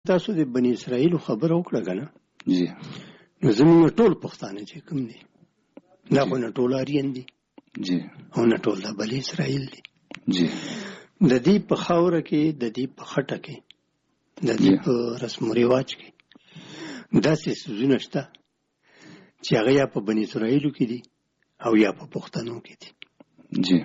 تاسو د بني اسرائیل خبر وکړه کنه جی نو زموږ ټول پښتانه چې کوم دي دا خو نه ټول آریان دي جی او نه ټول د بني اسرائیل دي جی د دې په خاوره کې د دې په خټه کې د دې په رسم او رواج کې داسې څیزونه شته چې هغه یا په بني اسرائیلو کې دي او یا په پښتنو کې دي جی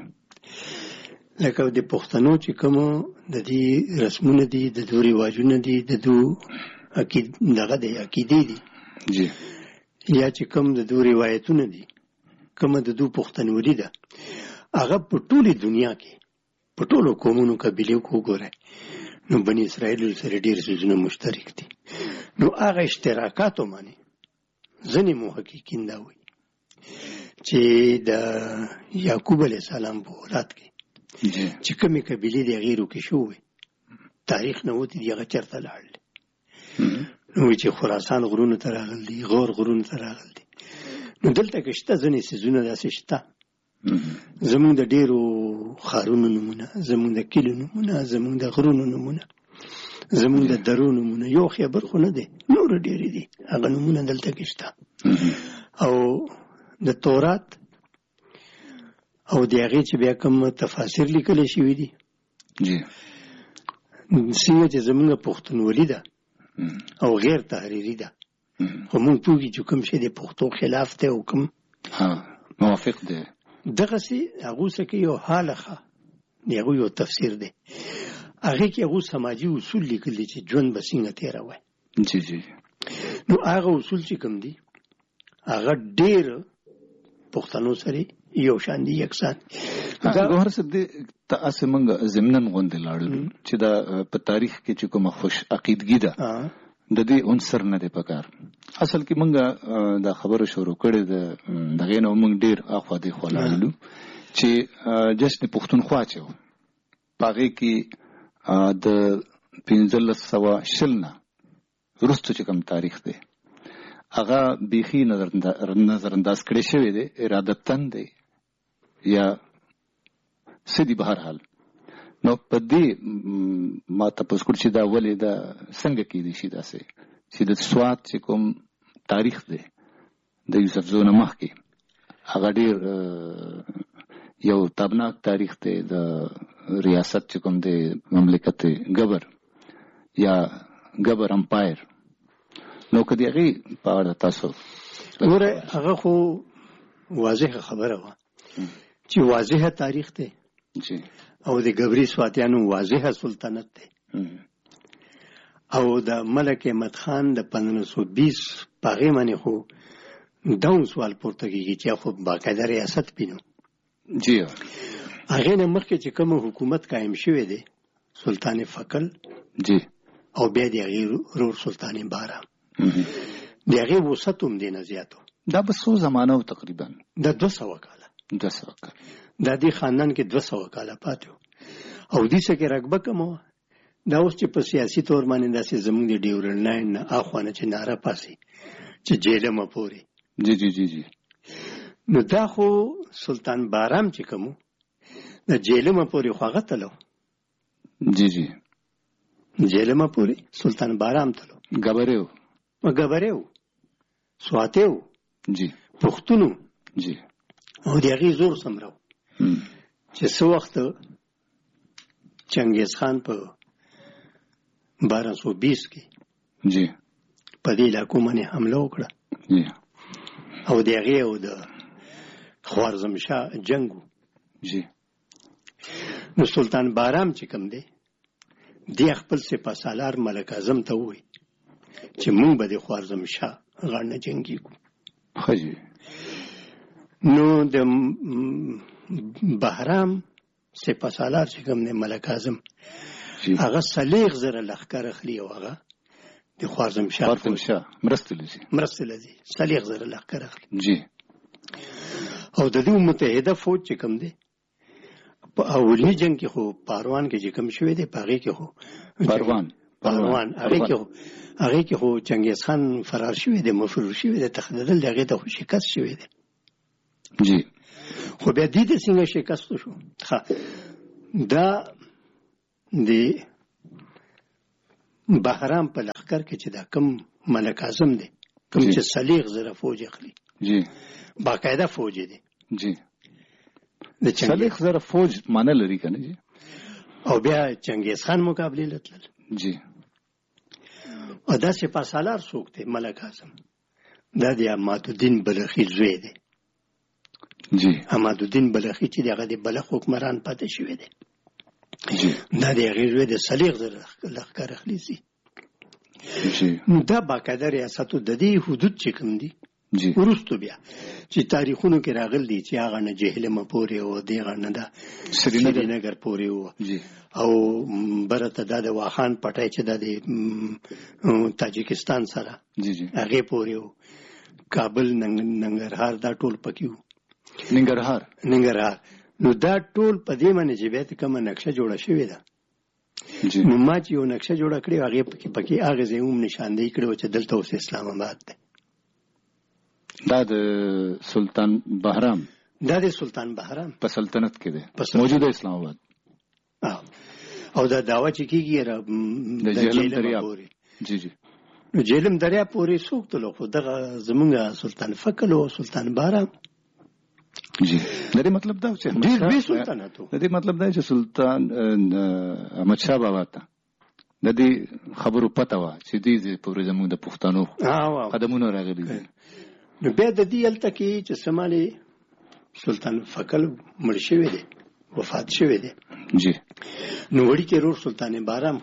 لکه د پښتنو چې کوم د دې رسمونه دي د دوی رواجونه دي د دوی دغه د عقیدې دي جی یا چې کوم د دوی روایتونه دي کوم د دوی پښتنوري ده هغه په ټوله دنیا کې په ټولو قومونو قبیلو کو ګورای نو بني اسرائیل سره ډیر څه مشترک دي نو هغه اشتراکاتو باندې ځنې محققین دا وایي چې د یعقوب علیه السلام په اولاد کې چې کومې قبیلې د غیرو کې شوې تاریخ نه وتی دی هغه چرته لاړل نو چې خراسان غرونو ته راغلي غور غرونو ته راغلي نو دلته کې شته ځنې څیزونه داسې شته زمونږ د ډیرو ښارونو نمونه زمونږ د کلیو نمونه زمونږ د غرونو نمونه زمونږ د درو نمونه یو خبر خو نه دی نور ډیرې دي هغه نمونه دلته کې شته او د تورات او د هغې چې بیا کوم تفاسیر لیکلی شوي دي جی څنګه چې زمونږ پښتونولي ده او غیر تحریري ده خو مونږ پوهېږي چې کوم شی د پښتو خلاف دی او کوم موافق دی دغسې هغو څه کې یو حاله ښه د هغوی یو تفسیر دی هغې کې هغو سماجي اصول لیکل دي چې ژوند به څنګه تېروی جی جی نو هغه اصول چې کوم دي هغه ډېر پښتنو سره یو شان دي یکسان ګوهر صاحب دې تاسو موږ ضمنن غونډه لاړو چې دا په تاریخ کې چې کومه خوش عقیدګي ده د دې عنصر نه دی پکار اصل کې موږ دا خبره شروع کړې ده دغه نو موږ ډیر اخوا دي خلاړو چې جشن پښتونخوا چې پاغه کې د 1500 نه ورستو چې کوم تاریخ دی هغه بيخي نظر انداز کړی شوی دی ارادتن دی یا سدي بهر حال نو په دې ما تاسو کوم چې دا ولې دا څنګه کې دي شي داسې چې د سواد چې کوم تاریخ دی د یوسف زو نه مخکې هغه ډېر یو تابناک تاریخ دی د ریاست چې کوم دی مملکت ګبر یا ګبر امپایر نو کدی هغه په اړه تاسو ګوره هغه خو واضح خبره وه چې واضح تاریخ دی جی او د ګبري سواتیانو واضح سلطنت دی او د ملک احمد خان د 1520 پاغې باندې خو داون سوال پورته کېږي چې خو باقاعده ریاست پینو جی هغې نه مخکې چې کوم حکومت قایم شوی دی سلطان فقل جی او بیا د هغې رور سلطان بارام د هغې وسط هم دی نه زیاتو دا به څو زمانه تقریبا د 200 کاله دا دې خاندان کې 200 کاله پاتې او دې څه کې رقبه کم وه دا اوس چې په سیاسي طور باندې داسې زموږ د ډیورنډ لاین نه اخوا نه چې ناره پاسي چې جیلمه پورې جی جی جی جی نو دا خو سلطان بارام چې کوم د جیلمه پورې خو هغه تلو جی جی جیلمه پورې سلطان بارام تلو ګبریو سواتیو جی پښتونو جی او د هغې زور سمرو چې څه وخت چنګیز خان په 1220 کې جی په دې علاقو باندې حمله وکړه او د هغې او د خوارزمشاه جنګ جی نو سلطان بارام چې کوم دی دی خپل سپه سالار ملک اعظم ته ووایي چې مونږ به د خوارزمشاه غاړه نه جنګېږو خجی نو د بهرام سپه سالار چې کوم دی ملک اعظم هغه 40,000 لښکر اخلي او هغه د خوارزمشاه مرسته لځي 40,000 لښکر اخلي جی او د دې متحده فوج چې کوم دی په اولنی جنگ کې خو پاروان کې چې کوم شوی دی په هغې کې خو پهلوان هغې کې خو چنګیز خان فرار شوی دی مفرور شوی دی تښتېدل دی هغې ته خو شکست شوی دی جی خو بیا دې ته څنګه شکست شو دا د بهرام په لښکر عسكر کې چې دا کم ملک اعظم دی کم چې سلیغ زره فوج اخلي جی باقاعده فوج دی جی د سلیغ زره فوج معنی لري کنه جی او بیا چنگیز خان مقابله لتل جی او دا سپاه سالار څوک دی ملک اعظم دا دی عمادالدین بلخی زوی دی جی عمادالدین بلخی چې دغه د بلخ حکمران پاتې شوی دی جی دا د هغې زوی د سلیغ زره لښکر اخلي سي جی دا باقاعده ریاستو د دې حدود چې کوم دي جی وروستو بیا چې تاریخونو کې راغل دي چې هغه نه جهلم پورې او دغه نه ده سرینگر پورې و جی او برته دا د واخان پټای چې د تاجکستان سره جی جی هغه پورې و کابل ننګرهار دا ټول پکې و ننګرهار نو دا ټول په دې باندې چې به کومه نقشه جوړه شوې ده جی نو ما چې یو نقشه جوړه کړې هغه پکې هغه زموږ نشاندهي کړو چې دلته اوس اسلام آباد ده دا د سلطان بهرام په سلطنت کې ده موجوده اسلام آباد او دا داوا چې کیږي د جهلم دریاب جی جی نو جهلم دریاب پورې څوک تلو خو دغه زمونږ سلطان فکل او سلطان بهرام جی د دې مطلب دا چې ډېر به سلطنت د دې مطلب دا چې سلطان احمد شاه بابا ته د دې خبرو پته و چې دې پورې زموږ د پښتنو قدمونه راغلي نو بیا د دې الته کې چې سمالي سلطان فکل مړ شوی دی وفات شوی دی جی نو وړي کې رور سلطان بهرام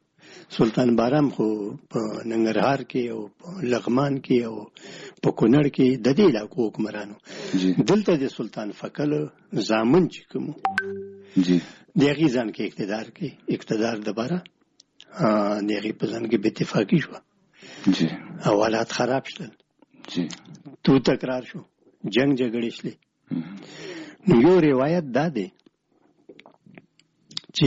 خو په ننګرهار کې او په لغمان کې او په کونړ کې د دې علاقو حکمرانو دلته د سلطان فکل زامن چې کوم جی دغه ځان کې اقتدار دبره دغه په ځان کې به اتفاقی شو جی حالات خراب شول جی تو تکرار شو جنگ جګړې شلې نو یو روایت دا دی چې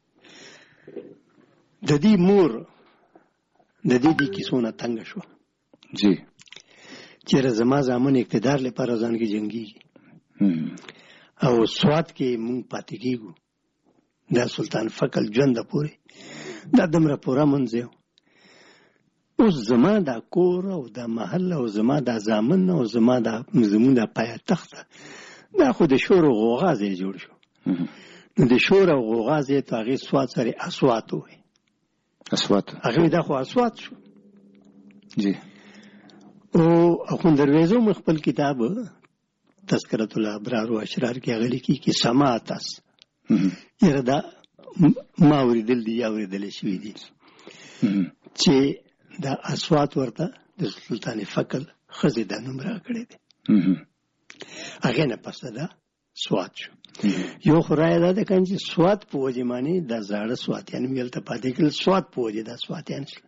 د دې مور د دې کیسونه تنګ شو جی چې زما زامن اقتدار لپاره ځان کې جنگي او سواد کې مونږ پاتې کیږو دا سلطان فکل ژوند پورې دا دمره پورا منځه اوس زما دا کور او دا محل او زما دا زامن او زما دا زمون دا پایتخت دا خو د شور او غوغا ځای جوړ شو نو د شور او غوغا ځای ته هغې سواد سره اصوات وي هغې دا خو اصوات شو جی او اخوند درویزو خپل کتاب تذکرة الابرار و اشرار کې هغه لیکي چې سماعت است یره دا ما اوریدل دي یا اوریدل شوي دي چې دا اصوات ورته د سلطان فکل ښځې دا نوم راکړی دی هغې نه پسته دا سوات شو یو خو رایه دا ده که چې سوات په وجې باندې دا زاړه سواتیان مې هلته پاتې کړل سوات په وجې دا سواتیان شول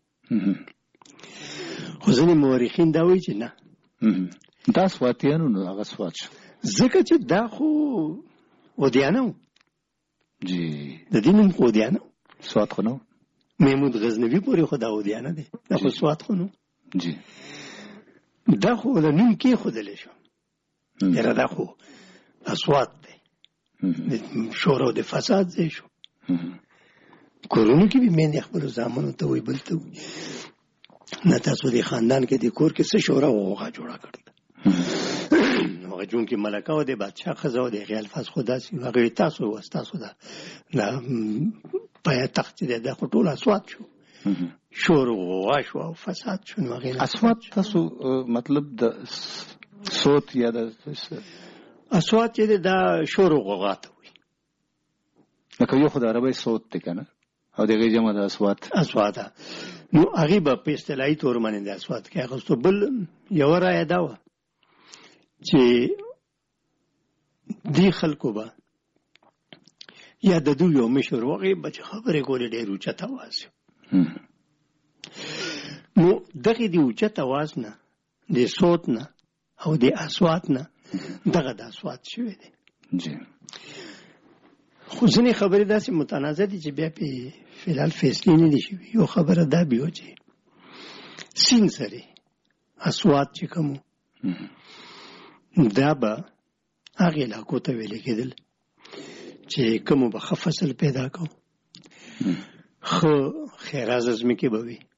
خو ځینې مورخین دا وایي چې نه دا سواتیانو نو هغه سوات شو ځکه چې دا خو اودیانه و جی د دې نوم خو اودیانه سوات خو نه محمود غزنوي پورې خو دا اودیانه دی دا خو سوات خو نه جی دا خو د نوم کې ښودلی شو یاره دا خو اصوات دی د شور او د فساد ځای شو کورونو کې به میندې خپلو زامنو ته وایي بل ته وایي نه تاسو د خاندان کې د کور کې څه شوره او غوغا جوړه کړه هغه جون کې ملکه او د بادشاه ښځه او د هغې الفاظ خو داسې هغه تاسو و ستاسو دا پایتخت چې دی دا خو ټول اصوات شو شور او غوغا شو او فساد شو نو هغې اصوات تاسو مطلب د صوت یا د اصوات چې دی دا شور او غوغا ته وایي لکه یو خو د عربی صوت دی که نه او د هغې جمع د اصوات نو هغې به په اصطلاحي طور باندې د اصوات کې اخیستو بل یوه رایه دا وه چې دې خلکو به یا د دوی یو مشر و هغې به چې خبرې کولې ډېر اوچت اواز نو دغې د اوچت اواز نه د صوت نه او د اصوات نه دغه د اصوات شوی دی خو ځینې خبرې داسې متنازع دي چې بیا پې فلحال فیصلې نه دي شوي یو خبره دا بیا چې سین سره اصوات چې کوم دا به هغې علاقو ته ویلې کېدل چې کومو به ښه فصل پیدا کو ښه خیرازه ځمکې به وي